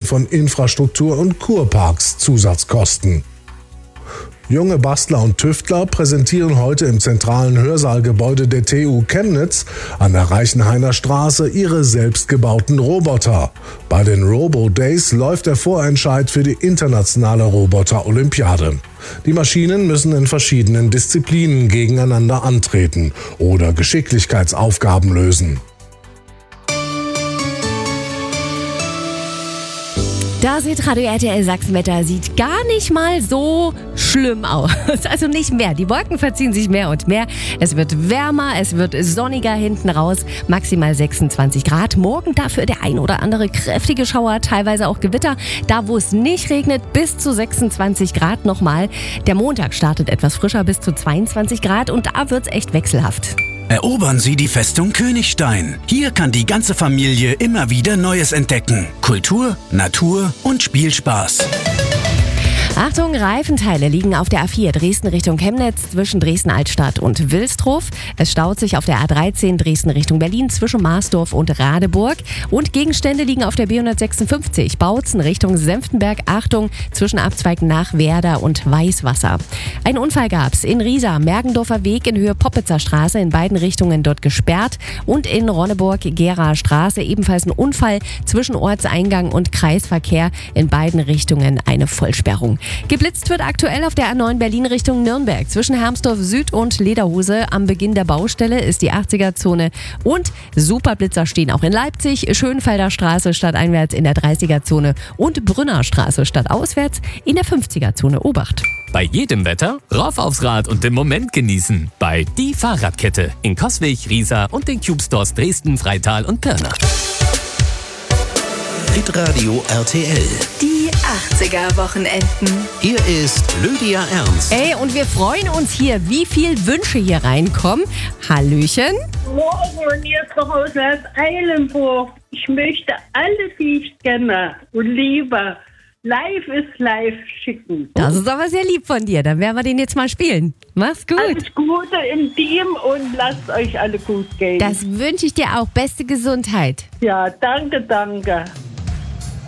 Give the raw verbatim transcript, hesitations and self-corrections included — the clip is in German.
von Infrastruktur und Kurparks Zusatzkosten. Junge Bastler und Tüftler präsentieren heute im zentralen Hörsaalgebäude der T U Chemnitz an der Reichenhainer Straße ihre selbstgebauten Roboter. Bei den Robo Days läuft der Vorentscheid für die internationale Roboter-Olympiade. Die Maschinen müssen in verschiedenen Disziplinen gegeneinander antreten oder Geschicklichkeitsaufgaben lösen. Da sieht Radio R T L Sachsenwetter, sieht gar nicht mal so schlimm aus. Also nicht mehr. Die Wolken verziehen sich mehr und mehr. Es wird wärmer, es wird sonniger hinten raus. Maximal sechsundzwanzig Grad. Morgen dafür der ein oder andere kräftige Schauer, teilweise auch Gewitter. Da, wo es nicht regnet, bis zu sechsundzwanzig Grad nochmal. Der Montag startet etwas frischer, bis zu zweiundzwanzig Grad. Und da wird's echt wechselhaft. Erobern Sie die Festung Königstein. Hier kann die ganze Familie immer wieder Neues entdecken. Kultur, Natur und Spielspaß. Achtung, Reifenteile liegen auf der A vier Dresden Richtung Chemnitz zwischen Dresden-Altstadt und Wilsdruf. Es staut sich auf der A dreizehn Dresden Richtung Berlin zwischen Marsdorf und Radeburg. Und Gegenstände liegen auf der B hundertsechsundfünfzig Bautzen Richtung Senftenberg. Achtung, zwischen Abzweigen nach Werder und Weißwasser. Ein Unfall gab's in Riesa, Mergendorfer Weg in Höhe Poppitzer Straße, in beiden Richtungen dort gesperrt. Und in Ronneburg, Gera Straße, ebenfalls ein Unfall zwischen Ortseingang und Kreisverkehr, in beiden Richtungen eine Vollsperrung. Geblitzt wird aktuell auf der A neun Berlin Richtung Nürnberg. Zwischen Hermsdorf Süd und Lederhose am Beginn der Baustelle ist die achtziger-Zone. Und Superblitzer stehen auch in Leipzig, Schönfelder Straße stadteinwärts in der dreißiger-Zone und Brünner Straße stadtauswärts in der fünfziger-Zone. Obacht! Bei jedem Wetter rauf aufs Rad und den Moment genießen. Bei Die Fahrradkette in Coswig, Riesa und den Cube Stores Dresden, Freital und Pirna. Hitradio R T L. Die achtziger-Wochenenden. Hier ist Lydia Ernst. Ey, und wir freuen uns hier, wie viel Wünsche hier reinkommen. Hallöchen. Morgen, hier ist noch aus Eilenburg. Ich möchte alle, die ich kenne und liebe, Live ist live schicken. Das ist aber sehr lieb von dir. Dann werden wir den jetzt mal spielen. Mach's gut. Alles Gute im Team und lasst euch alle gut gehen. Das wünsche ich dir auch. Beste Gesundheit. Ja, danke, danke.